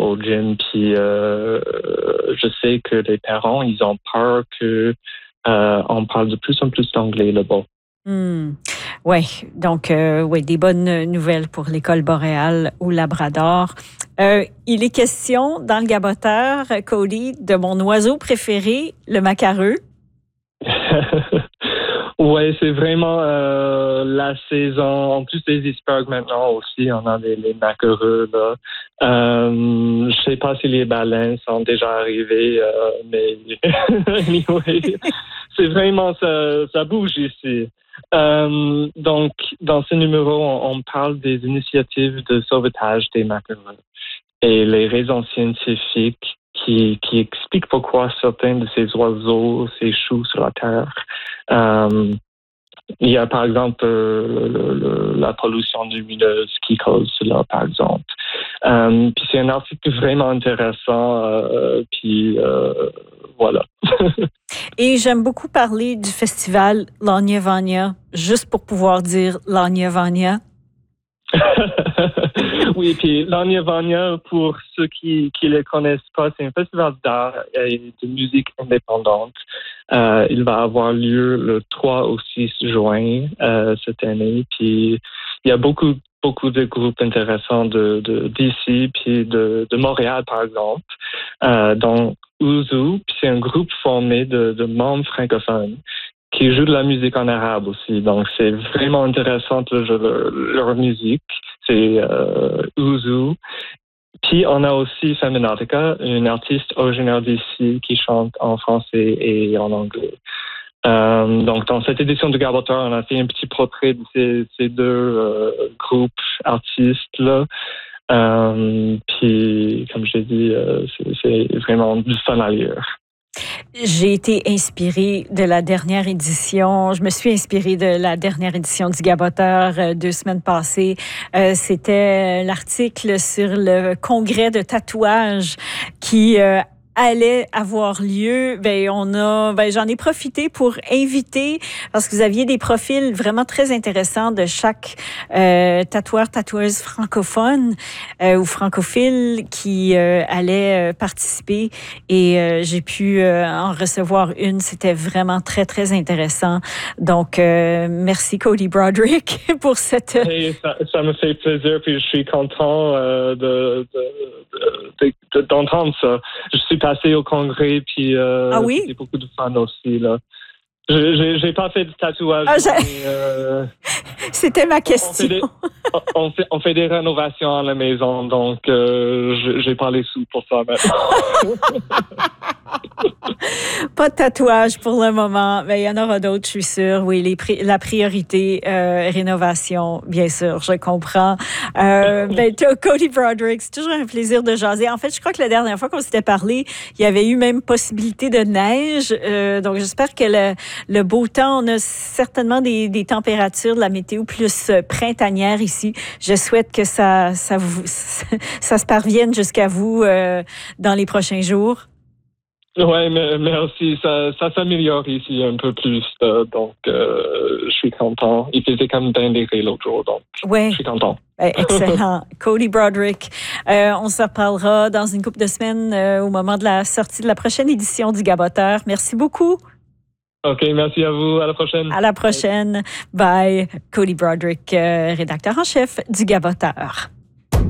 au gym. Puis je sais que les parents, ils ont peur que on parle de plus en plus d'anglais là-bas. Oui, donc des bonnes nouvelles pour l'école boréale au Labrador. Il est question dans le gaboteur, Cody, de mon oiseau préféré, le macareux. Ouais, c'est vraiment la saison. En plus des icebergs maintenant aussi, on a les maquereux là. Je sais pas si les baleines sont déjà arrivées, mais anyway, c'est vraiment ça bouge ici. Donc, dans ce numéro, on parle des initiatives de sauvetage des maquereux et les raisons scientifiques qui expliquent pourquoi certains de ces oiseaux s'échouent sur la Terre. Il y a par exemple la pollution lumineuse qui cause cela, par exemple. Puis c'est un article vraiment intéressant. Puis voilà. Et j'aime beaucoup parler du festival Lagna-Vania, juste pour pouvoir dire Lagna-Vania. Oui, puis Lagna-Vania, pour ceux qui ne le connaissent pas, c'est un festival d'art et de musique indépendante. Il va avoir lieu le 3 au 6 juin cette année. Puis il y a beaucoup de groupes intéressants d'ici, puis de Montréal, par exemple, dont Ouzou. Puis c'est un groupe formé de membres francophones qui jouent de la musique en arabe aussi. Donc, c'est vraiment intéressant leur musique. C'est Ouzou. Puis, on a aussi Feminautica, une artiste originaire d'ici qui chante en français et en anglais. Donc, dans cette édition du Gaboteur, on a fait un petit portrait de ces deux groupes artistes-là. Puis, comme j'ai dit, c'est vraiment du fun à lire. J'ai été inspirée de la dernière édition. Je me suis inspirée de la dernière édition du Gaboteur 2 semaines passées. C'était l'article sur le congrès de tatouage qui allait avoir lieu. J'en ai profité pour inviter, parce que vous aviez des profils vraiment très intéressants de chaque tatoueur, tatoueuse francophone ou francophile qui allait participer, et j'ai pu en recevoir une. C'était vraiment très, très intéressant. Donc, merci Cody Broderick pour cette... Hey, ça me fait plaisir, puis je suis content d'entendre ça. Je suis passé au congrès, puis c'était beaucoup de fun aussi, là. J'ai pas fait de tatouage. C'était ma question. On fait des rénovations à la maison, donc j'ai pas les sous pour ça maintenant. Pas de tatouage pour le moment, mais il y en aura d'autres, je suis sûre. Oui, la priorité, rénovation, bien sûr, je comprends. Cody Broderick, c'est toujours un plaisir de jaser. En fait, je crois que la dernière fois qu'on s'était parlé, il y avait eu même possibilité de neige. Donc, j'espère que le beau temps, on a certainement des températures, de la météo plus printanière ici. Je souhaite que ça se parvienne jusqu'à vous dans les prochains jours. Oui, mais merci. Ça s'améliore ici un peu plus. Donc, je suis content. Il faisait comme bien degrés l'autre jour, donc je suis content. Excellent. Cody Broderick. On se reparlera dans une couple de semaines au moment de la sortie de la prochaine édition du Gaboteur. Merci beaucoup. OK, merci à vous. À la prochaine. À la prochaine. Bye. Cody Broderick, rédacteur en chef du Gaboteur.